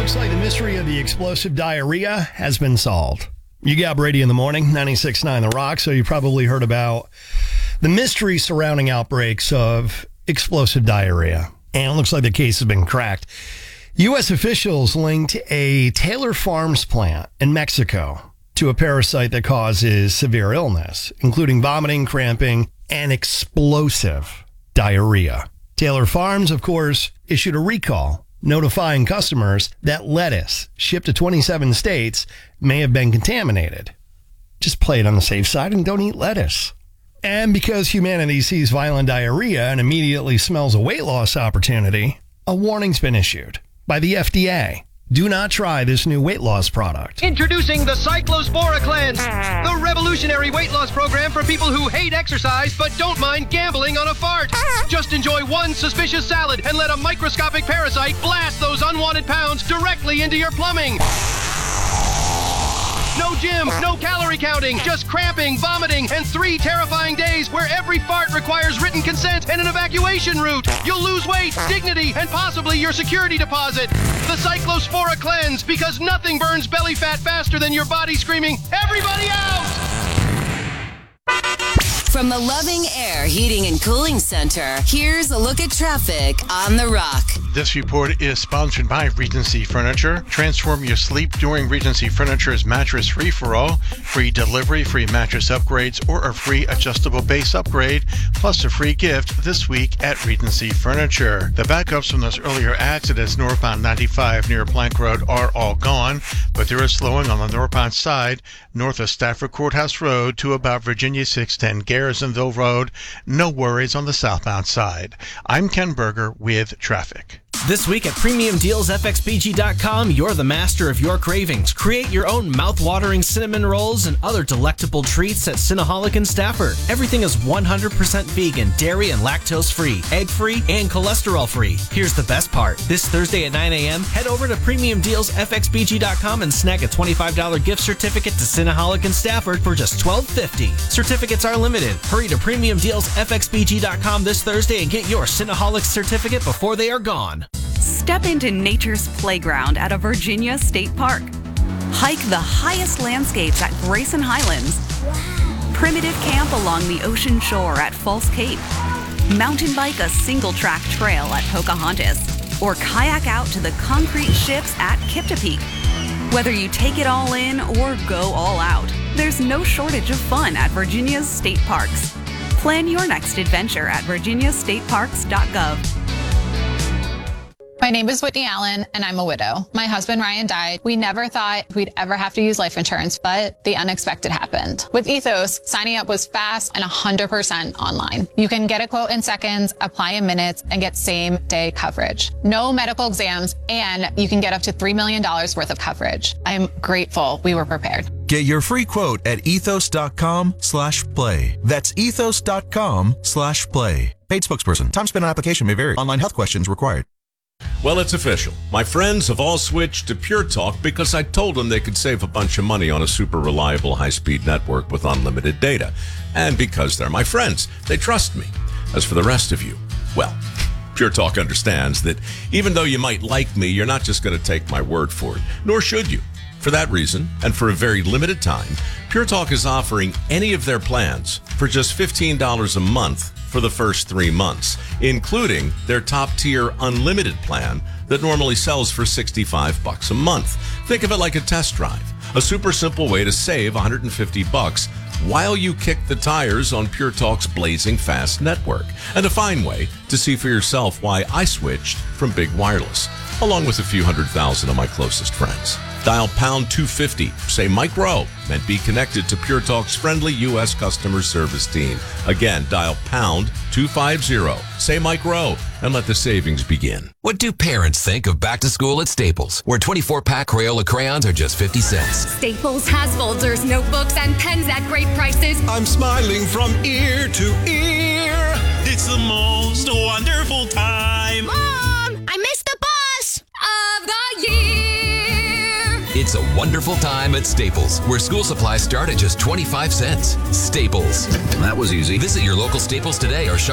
Looks like the mystery of the explosive diarrhea has been solved. You got Brady in the morning, 96.9 The Rock, so you probably heard about the mystery surrounding outbreaks of explosive diarrhea. And it looks like the case has been cracked. U.S. officials linked a Taylor Farms plant in Mexico to a parasite that causes severe illness, including vomiting, cramping, and explosive diarrhea. Taylor Farms, of course, issued a recall notifying customers that lettuce shipped to 27 states may have been contaminated. Just play it on the safe side and don't eat lettuce. And because humanity sees violent diarrhea and immediately smells a weight loss opportunity, a warning's been issued by the FDA. Do not try this new weight loss product. Introducing the Cyclospora Cleanse, the revolutionary weight loss program for people who hate exercise but don't mind gambling on a fart. Just enjoy one suspicious salad and let a microscopic parasite blast those unwanted pounds directly into your plumbing. No gym, no calorie counting, just cramping, vomiting, and 3 terrifying days where every fart requires written consent and an evacuation route. You'll lose weight, dignity, and possibly your security deposit. The Cyclospora Cleanse, because nothing burns belly fat faster than your body screaming, "Everybody out!" From the Loving Air Heating and Cooling Center, here's a look at traffic on The Rock. This report is sponsored by Regency Furniture. Transform your sleep during Regency Furniture's Mattress Free-for-All. Free delivery, free mattress upgrades, or a free adjustable base upgrade, plus a free gift this week at Regency Furniture. The backups from those earlier accidents northbound 95 near Plank Road are all gone, but there is slowing on the northbound side north of Stafford Courthouse Road to about Virginia 610 Garrisonville Road. No worries on the southbound side. I'm Ken Berger with traffic. This week at PremiumDealsFXBG.com, you're the master of your cravings. Create your own mouth-watering cinnamon rolls and other delectable treats at Cinnaholic in Stafford. Everything is 100% vegan, dairy and lactose-free, egg-free, and cholesterol-free. Here's the best part. This Thursday at 9 a.m., head over to PremiumDealsFXBG.com and snag a $25 gift certificate to Cinnaholic in Stafford for just $12.50. Certificates are limited. Hurry to PremiumDealsFXBG.com this Thursday and get your Cinnaholic certificate before they are gone. Step into nature's playground at a Virginia State Park. Hike the highest landscapes at Grayson Highlands. Primitive camp along the ocean shore at False Cape. Mountain bike a single-track trail at Pocahontas. Or kayak out to the concrete ships at Kipta Peak. Whether you take it all in or go all out, there's no shortage of fun at Virginia's state parks. Plan your next adventure at virginiastateparks.gov. My name is Whitney Allen, and I'm a widow. My husband, Ryan, died. We never thought we'd ever have to use life insurance, but the unexpected happened. With Ethos, signing up was fast and 100% online. You can get a quote in seconds, apply in minutes, and get same-day coverage. No medical exams, and you can get up to $3 million worth of coverage. I'm grateful we were prepared. Get your free quote at ethos.com/play. That's ethos.com/play. Paid spokesperson. Time spent on application may vary. Online health questions required. Well, it's official. My friends have all switched to Pure Talk because I told them they could save a bunch of money on a super reliable high-speed network with unlimited data. And because they're my friends, they trust me. As for the rest of you, well, Pure Talk understands that even though you might like me, you're not just going to take my word for it, nor should you. For that reason, and for a very limited time, Pure Talk is offering any of their plans for just $15 a month for the first 3 months, including their top-tier unlimited plan that normally sells for $65 a month. Think of it like a test drive, a super simple way to save $150 while you kick the tires on Pure Talk's blazing fast network, and a fine way to see for yourself why I switched from Big Wireless, along with a few 100,000 of my closest friends. Dial pound 250, say Mike Rowe, and be connected to Pure Talk's friendly U.S. customer service team. Again, dial pound 250, say Mike Rowe, and let the savings begin. What do parents think of back to school at Staples, where 24-pack Crayola crayons are just 50 cents? Staples has folders, notebooks, and pens at great prices. I'm smiling from ear to ear. It's the most wonderful time. Mom, I missed the bus of the year. It's a wonderful time at Staples, where school supplies start at just 25 cents. Staples. That was easy. Visit your local Staples today or shop